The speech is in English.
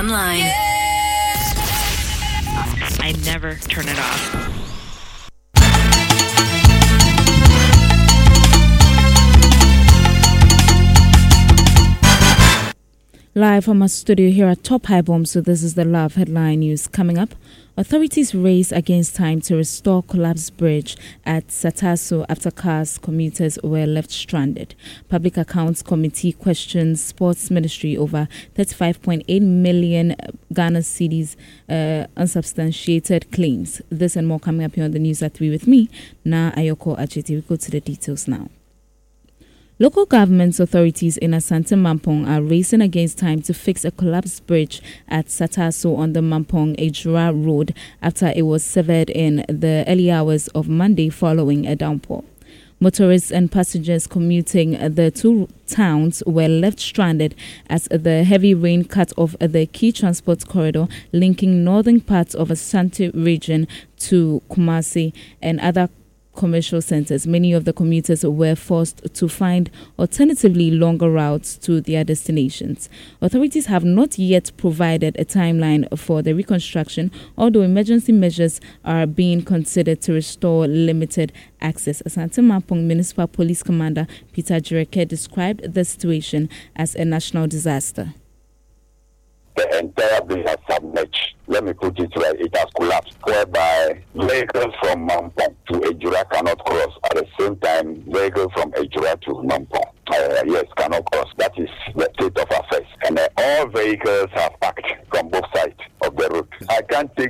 online. Yeah. I never turn it off. Live from our studio here at Top High Bomb, so this is the Love headline news. Coming up, authorities race against time to restore collapsed bridge at Sataso after cars commuters were left stranded. Public Accounts Committee questions Sports Ministry over 35.8 million Ghana cedis unsubstantiated claims. This and more coming up here on the news at 3 with me, Na Ayoko Achete. We go to the details now. Local government authorities in Asante Mampong are racing against time to fix a collapsed bridge at Sataso on the Mampong-Ejura Road after it was severed in the early hours of Monday following a downpour. Motorists and passengers commuting the two towns were left stranded as the heavy rain cut off the key transport corridor linking northern parts of Asante region to Kumasi and other commercial centers. Many of the commuters were forced to find alternatively longer routes to their destinations. Authorities have not yet provided a timeline for the reconstruction, although emergency measures are being considered to restore limited access. Asante Mampong Municipal Police Commander Peter Jireke described the situation as a national disaster. The entire bridge has submerged. Let me put it right, it has collapsed, whereby vehicles from Mampong to Ejura cannot cross. At the same time, vehicles from Ejura to Mampong, cannot cross. That is the state of affairs. And all vehicles have parked from both sides of the road. I can't take